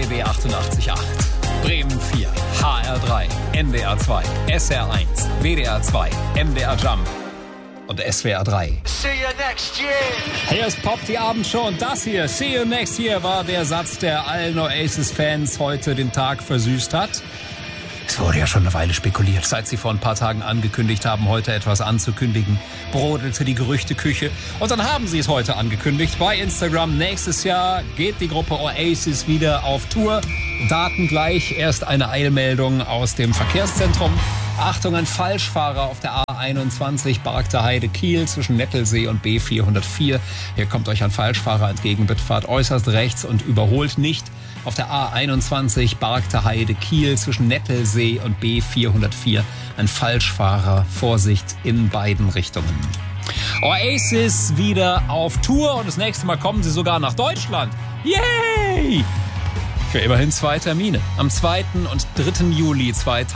RBB 88.8, Bremen 4, HR3, NDR 2, SR 1, WDR 2, MDR Jump und SWR 3. See you next year. Hier ist Pop, die Abendshow, und das hier, See you next year, war der Satz, der allen Oasis-Fans heute den Tag versüßt hat. Es wurde ja schon eine Weile spekuliert. Seit sie vor ein paar Tagen angekündigt haben, heute etwas anzukündigen, brodelte die Gerüchteküche. Und dann haben sie es heute angekündigt bei Instagram. Nächstes Jahr geht die Gruppe Oasis wieder auf Tour. Daten gleich. Erst eine Eilmeldung aus dem Verkehrszentrum. Achtung, ein Falschfahrer auf der A21 Barkter Heide Kiel zwischen Nettelsee und B404. Hier kommt euch ein Falschfahrer entgegen. Bitte fahrt äußerst rechts und überholt nicht. Auf der A21 Barkter Heide Kiel zwischen Nettelsee und B404 ein Falschfahrer. Vorsicht in beiden Richtungen. Oasis wieder auf Tour und das nächste Mal kommen sie sogar nach Deutschland. Yay! Für immerhin 2 Termine. Am 2. und 3. Juli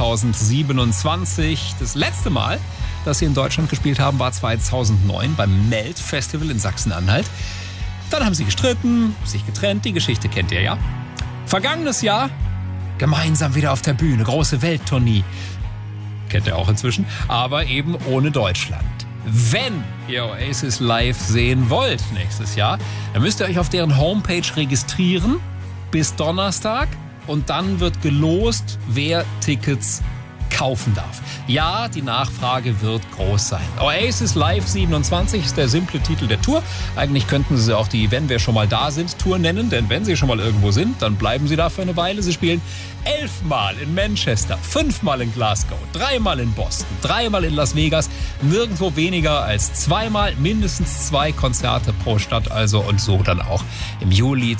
2027. Das letzte Mal, dass sie in Deutschland gespielt haben, war 2009 beim Melt Festival in Sachsen-Anhalt. Dann haben sie gestritten, sich getrennt. Die Geschichte kennt ihr ja. Vergangenes Jahr gemeinsam wieder auf der Bühne. Große Welttournee. Kennt ihr auch inzwischen. Aber eben ohne Deutschland. Wenn ihr Oasis live sehen wollt nächstes Jahr, dann müsst ihr euch auf deren Homepage registrieren. Bis Donnerstag. Und dann wird gelost, wer Tickets kaufen darf. Ja, die Nachfrage wird groß sein. Oasis Live 27 ist der simple Titel der Tour. Eigentlich könnten sie auch die Wenn wir schon mal da sind Tour nennen, denn wenn sie schon mal irgendwo sind, dann bleiben sie da für eine Weile. Sie spielen 11 Mal in Manchester, 5 Mal in Glasgow, 3 Mal in Boston, 3 Mal in Las Vegas, nirgendwo weniger als 2 Mal, mindestens 2 Konzerte pro Stadt also, und so dann auch im Juli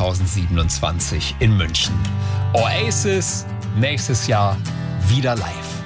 2027 in München. Oasis nächstes Jahr wieder live.